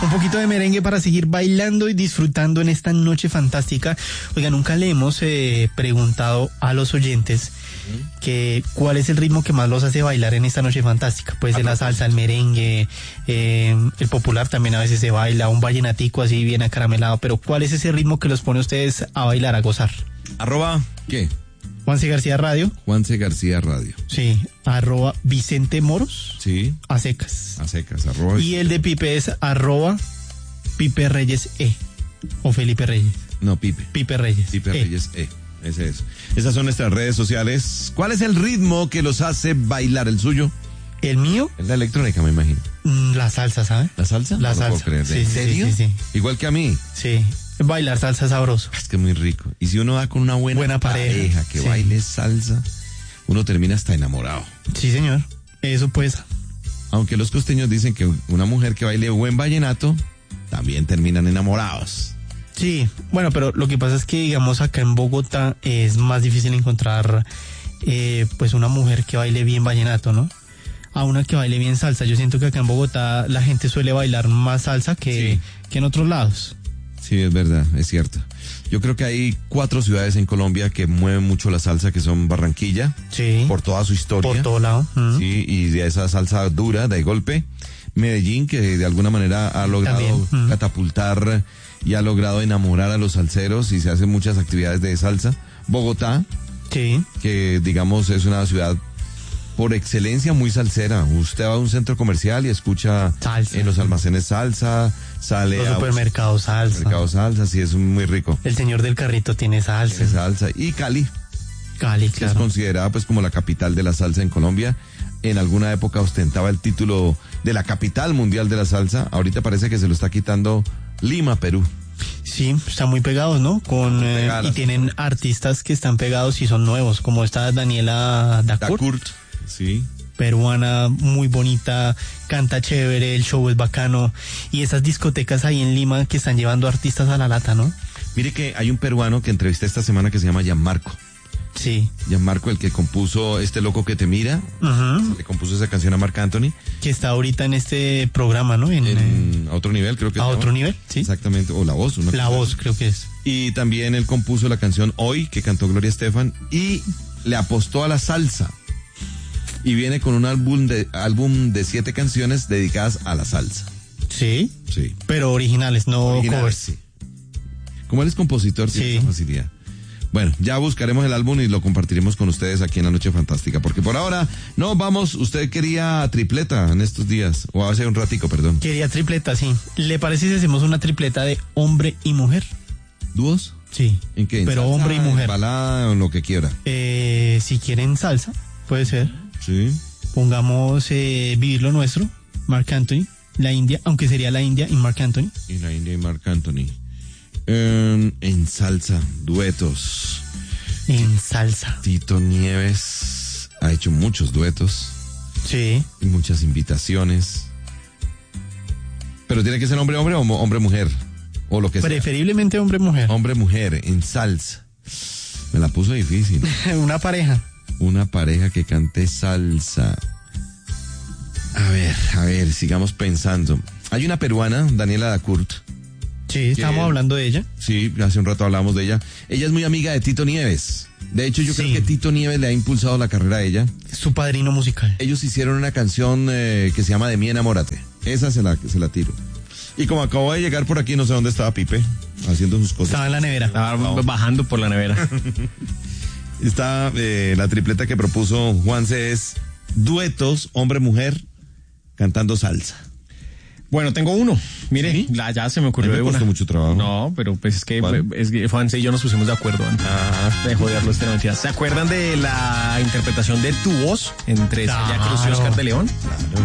Un poquito de merengue para seguir bailando y disfrutando en esta noche fantástica. Oiga, nunca le hemos preguntado a los oyentes que cuál es el ritmo que más los hace bailar en esta noche fantástica. Puede ser la salsa, el merengue, el popular también a veces se baila, un vallenatico así bien acaramelado, pero ¿cuál es ese ritmo que los pone a ustedes a bailar, a gozar? ¿Qué? Juanse García Radio. Juanse García Radio. Sí, @Vicente Moros. Sí. A secas. A secas, Y el de Pipe es @Pipe Reyes o Felipe Reyes. No, Pipe. Pipe Reyes. Pipe Reyes Ese es. Esas son nuestras redes sociales. ¿Cuál es el ritmo que los hace bailar? ¿El suyo? ¿El mío? Es la electrónica, me imagino. La salsa, ¿sabe? ¿La salsa? La no salsa. Puedo creer. Sí, ¿En sí, serio? sí. Igual que a mí. Sí. Bailar salsa es sabroso. Es que es muy rico. Y si uno va con una buena pareja que sí. baile salsa, uno termina hasta enamorado. Sí, señor. Eso pues. Aunque los costeños dicen que una mujer que baile buen vallenato, también terminan enamorados. Sí, bueno, pero lo que pasa es que, digamos, acá en Bogotá es más difícil encontrar, pues, una mujer que baile bien vallenato, ¿no? A una que baile bien salsa. Yo siento que acá en Bogotá la gente suele bailar más salsa que en otros lados. Sí, es verdad, es cierto. Yo creo que hay 4 ciudades en Colombia que mueven mucho la salsa, que son Barranquilla, sí, por toda su historia. Por todo lado. Sí, y de esa salsa dura, de golpe. Medellín, que de alguna manera ha logrado catapultar y ha logrado enamorar a los salseros y se hacen muchas actividades de salsa. Bogotá, sí, que digamos es una ciudad por excelencia muy salsera. Usted va a un centro comercial y escucha salsa. En los almacenes salsa, sale los supermercados salsa. Supermercados salsa, sí, es muy rico. El señor del carrito tiene salsa. Tiene salsa. Y Cali, claro. Es considerada pues como la capital de la salsa en Colombia. En alguna época ostentaba el título de la capital mundial de la salsa. Ahorita parece que se lo está quitando Lima, Perú. Sí, están muy pegados, ¿no? Y tienen artistas que están pegados y son nuevos, como esta Daniela Dacourt. Sí. Peruana, muy bonita, canta chévere, el show es bacano. Y esas discotecas ahí en Lima que están llevando artistas a la lata, ¿no? Mire que hay un peruano que entrevisté esta semana que se llama Gianmarco. Sí. Gianmarco, el que compuso Este Loco que Te Mira. Le compuso esa canción a Marc Anthony. Que está ahorita en este programa, ¿no? A otro nivel, creo que a otro nivel, sí. Exactamente, o La Voz. La Voz, creo que es. Y también él compuso la canción Hoy, que cantó Gloria Estefan, y le apostó a la salsa. Y viene con un álbum de 7 canciones dedicadas a la salsa. ¿Sí? Sí. Pero originales, no covers. Sí. Como él es compositor, tiene esa facilidad. Bueno, ya buscaremos el álbum y lo compartiremos con ustedes aquí en La Noche Fantástica, porque por ahora no vamos. Usted quería tripleta en estos días, o hace un ratico, perdón. Quería tripleta, sí. ¿Le parece si hacemos una tripleta de hombre y mujer? ¿Dúos? Sí. ¿En qué? Pero salsa, hombre y mujer. Balada o lo que quiera. Si quieren salsa, puede ser. Sí. Pongamos Vivir lo Nuestro, Marc Anthony, La India, aunque sería La India y Marc Anthony. Y La India y Marc Anthony. En salsa, duetos. En salsa. Tito Nieves ha hecho muchos duetos. Sí. Y muchas invitaciones. Pero tiene que ser hombre-hombre o hombre-mujer. O lo que sea. Preferiblemente hombre-mujer. Hombre-mujer, en salsa. Me la puso difícil. Una pareja. Una pareja que cante salsa. A ver, sigamos pensando. Hay una peruana, Daniela Dacourt. Sí, estamos hablando de ella. Sí, hace un rato hablábamos de ella. Ella es muy amiga de Tito Nieves. De hecho, yo creo que Tito Nieves le ha impulsado la carrera a ella. Su padrino musical. Ellos hicieron una canción que se llama De mí enamórate. Esa se la tiro. Y como acabo de llegar por aquí, no sé dónde estaba Pipe, haciendo sus cosas. Estaba en la nevera. Estaba bajando por la nevera. Está la tripleta que propuso Juanse es duetos, hombre-mujer, cantando salsa. Bueno, tengo uno. Mire, ¿Sí? ya se me ocurrió me costó mucho trabajo. No, pero pues es que Juanse y yo nos pusimos de acuerdo antes de joderlo esta noche. ¿Se acuerdan de la interpretación de Tu Voz entre Celia Cruz y Oscar de León? Claro.